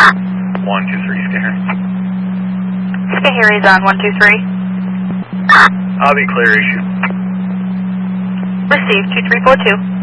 123 Skinner. Harry's on 123. I'll be clear issue. Received 2342.